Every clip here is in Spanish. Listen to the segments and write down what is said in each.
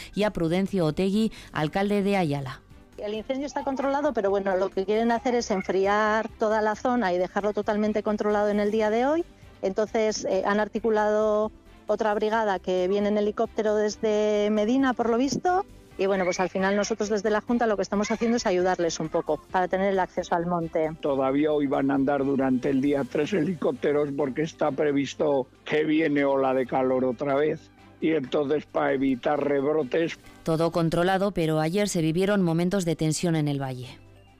y a Prudencio Otegui, alcalde de Ayala. El incendio está controlado, pero bueno, lo que quieren hacer es enfriar toda la zona y dejarlo totalmente controlado en el día de hoy. Entonces han articulado otra brigada que viene en helicóptero desde Medina, por lo visto. Y bueno, pues al final nosotros desde la Junta lo que estamos haciendo es ayudarles un poco para tener el acceso al monte. Todavía hoy van a andar durante el día 3 helicópteros porque está previsto que viene ola de calor otra vez. Y entonces para evitar rebrotes. Todo controlado, pero ayer se vivieron momentos de tensión en el valle.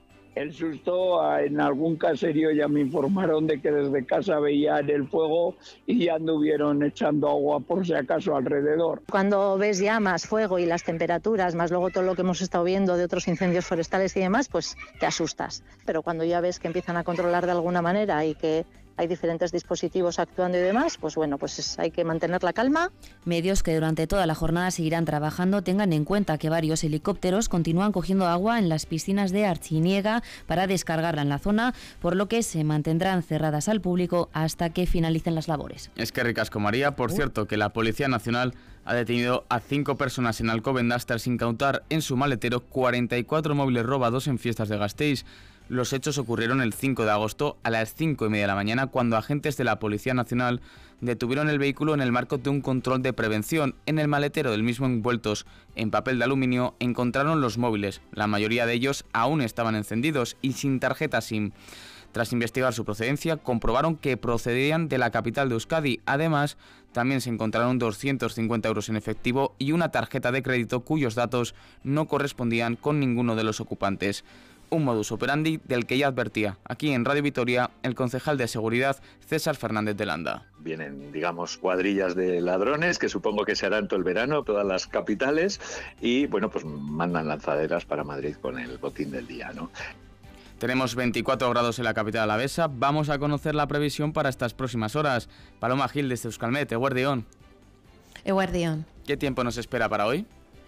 El susto, en algún caserío ya me informaron de que desde casa veían el fuego y ya anduvieron echando agua por si acaso alrededor. Cuando ves llamas, fuego y las temperaturas, más luego todo lo que hemos estado viendo de otros incendios forestales y demás, pues te asustas. Pero cuando ya ves que empiezan a controlar de alguna manera y que hay diferentes dispositivos actuando y demás, pues bueno, pues hay que mantener la calma. Medios que durante toda la jornada seguirán trabajando tengan en cuenta que varios helicópteros continúan cogiendo agua en las piscinas de Artziniega para descargarla en la zona, por lo que se mantendrán cerradas al público hasta que finalicen las labores. Eskerrik asko, María. Por cierto, que la Policía Nacional ha detenido a 5 personas en Alcobendas tras incautar en su maletero 44 móviles robados en fiestas de Gasteiz. Los hechos ocurrieron el 5 de agosto a las 5:30 de la mañana cuando agentes de la Policía Nacional detuvieron el vehículo en el marco de un control de prevención. En el maletero del mismo, envueltos en papel de aluminio, encontraron los móviles. La mayoría de ellos aún estaban encendidos y sin tarjeta SIM. Tras investigar su procedencia, comprobaron que procedían de la capital de Euskadi. Además, también se encontraron 250 euros en efectivo y una tarjeta de crédito cuyos datos no correspondían con ninguno de los ocupantes. Un modus operandi del que ya advertía aquí en Radio Vitoria el concejal de Seguridad César Fernández de Landa. Vienen, digamos, cuadrillas de ladrones que supongo que se harán todo el verano, todas las capitales, y bueno, pues mandan lanzaderas para Madrid con el botín del día, ¿no? Tenemos 24 grados en la capital alavesa. Vamos a conocer la previsión para estas próximas horas. Paloma Gil desde Euskalmet, Eguerdión. Eguerdión. ¿Qué tiempo nos espera para hoy?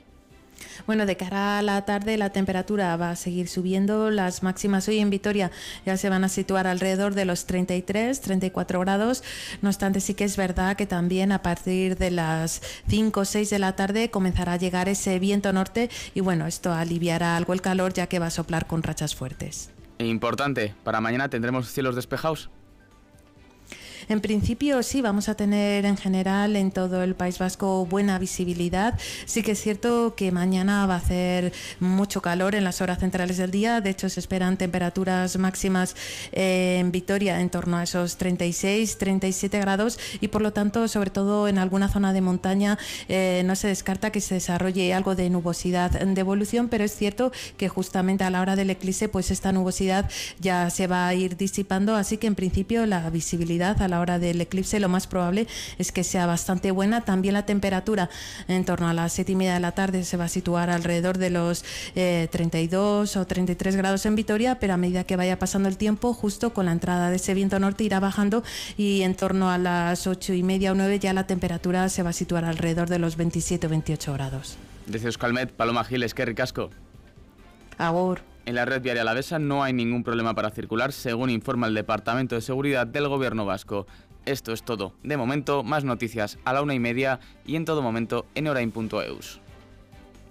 Bueno, de cara a la tarde la temperatura va a seguir subiendo. Las máximas hoy en Vitoria ya se van a situar alrededor de los 33-34 grados. No obstante, sí que es verdad que también a partir de las 5 o 6 de la tarde comenzará a llegar ese viento norte y bueno, esto aliviará algo el calor ya que va a soplar con rachas fuertes. Importante, para mañana tendremos cielos despejados. En principio sí, vamos a tener en general en todo el País Vasco buena visibilidad. Sí que es cierto que mañana va a hacer mucho calor en las horas centrales del día. De hecho, se esperan temperaturas máximas en Vitoria en torno a esos 36-37 grados y por lo tanto, sobre todo en alguna zona de montaña, no se descarta que se desarrolle algo de nubosidad de evolución, pero es cierto que justamente a la hora del eclipse pues esta nubosidad ya se va a ir disipando, así que en principio la visibilidad a la hora del eclipse lo más probable es que sea bastante buena. También la temperatura en torno a las 7:30 de la tarde se va a situar alrededor de los 32 o 33 grados en Vitoria, pero a medida que vaya pasando el tiempo, justo con la entrada de ese viento norte irá bajando y en torno a las 8:30 o 9 ya la temperatura se va a situar alrededor de los 27 o 28 grados. Desde Euskalmet, Paloma Gil, eskerrik asko. Agur. En la red viaria alavesa no hay ningún problema para circular, según informa el Departamento de Seguridad del Gobierno vasco. Esto es todo. De momento, más noticias a la 1:30 y en todo momento en orain.eus.